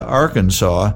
Arkansas,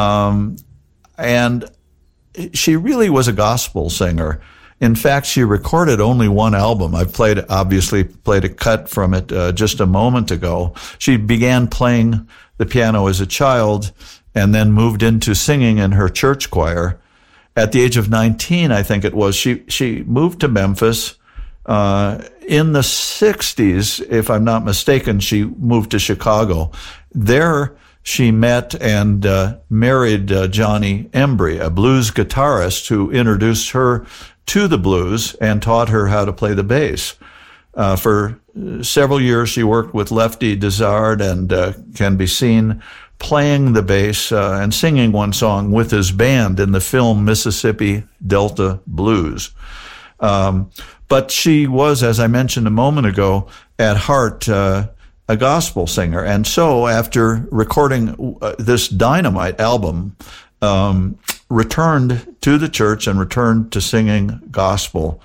and she really was a gospel singer. In fact, she recorded only one album. I've obviously played a cut from it just a moment ago. She began playing the piano as a child and then moved into singing in her church choir. At the age of 19, I think it was, she moved to Memphis. In the 60s, if I'm not mistaken, she moved to Chicago. There, she met and married Johnny Embry, a blues guitarist who introduced her to the blues and taught her how to play the bass. For several years, she worked with Lefty Dizard and can be seen playing the bass and singing one song with his band in the film Mississippi Delta Blues. But she was, as I mentioned a moment ago, at heart a gospel singer. And so after recording this Dynamite album, returned to the church and returned to singing gospel.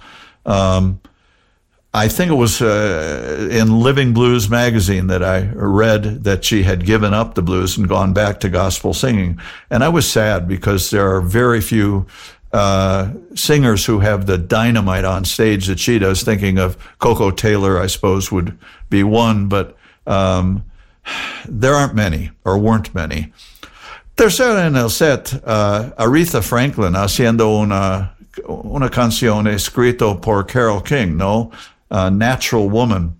I think it was in Living Blues magazine that I read that she had given up the blues and gone back to gospel singing. And I was sad because there are very few singers who have the dynamite on stage that she does. Thinking of Coco Taylor, I suppose, would be one, but there aren't many, or weren't many. Tercera en el set, Aretha Franklin haciendo una canción escrito por Carole King, ¿no? Natural Woman.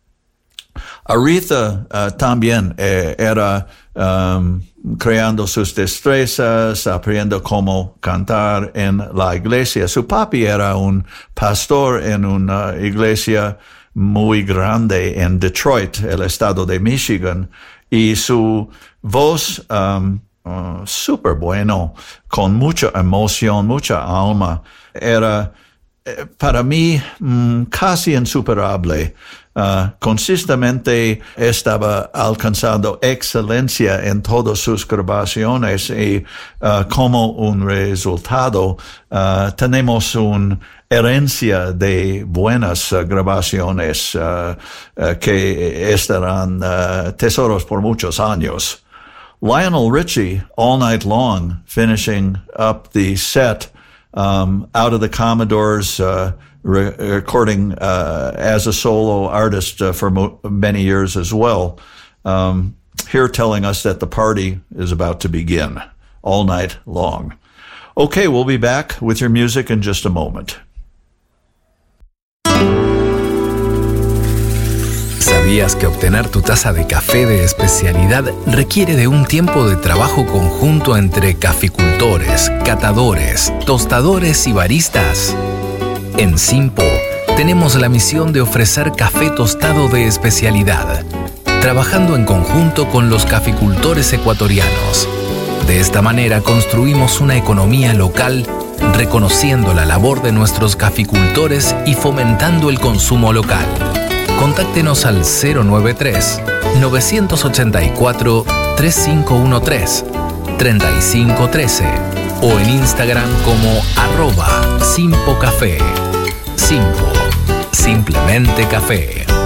Aretha también era creando sus destrezas, aprendiendo cómo cantar en la iglesia. Su papi era un pastor en una iglesia muy grande en Detroit, el estado de Michigan, y su voz súper bueno, con mucha emoción, mucha alma, era para mí casi insuperable. Consistentemente estaba alcanzando excelencia en todas sus grabaciones y como un resultado tenemos una herencia de buenas grabaciones que estarán tesoros por muchos años. Lionel Richie, All Night Long, finishing up the set out of the Commodores, recording as a solo artist for many years as well. Here telling us that the party is about to begin, all night long. Okay, we'll be back with your music in just a moment. ¿Sabías que obtener tu taza de café de especialidad requiere de un tiempo de trabajo conjunto entre caficultores, catadores, tostadores y baristas? En Simpo tenemos la misión de ofrecer café tostado de especialidad, trabajando en conjunto con los caficultores ecuatorianos. De esta manera construimos una economía local, reconociendo la labor de nuestros caficultores y fomentando el consumo local. Contáctenos al 093-984-3513, 3513 o en Instagram como @SimpoCafé. Simpo, simplemente café.